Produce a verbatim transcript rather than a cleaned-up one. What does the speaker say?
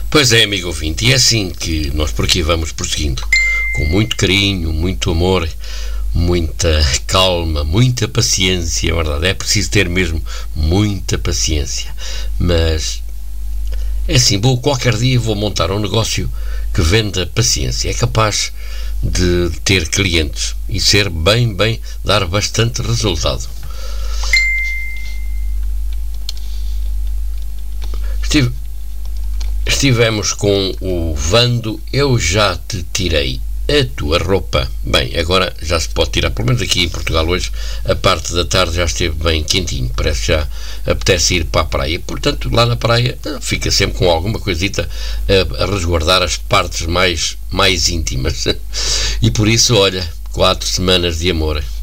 Pois é, amigo ouvinte, e é assim que nós por aqui vamos prosseguindo, com muito carinho, muito amor, muita calma, muita paciência, é verdade, é preciso ter mesmo muita paciência, mas é assim, vou, qualquer dia vou montar um negócio que venda paciência, é capaz de ter clientes e ser bem, bem, dar bastante resultado. Estive, estivemos com o Vando, eu já te tirei a tua roupa. Bem, agora já se pode tirar, pelo menos aqui em Portugal hoje, a parte da tarde já esteve bem quentinho, parece que já apetece ir para a praia, portanto lá na praia fica sempre com alguma coisita a, a resguardar as partes mais, mais íntimas, e por isso, olha, quatro semanas de amor.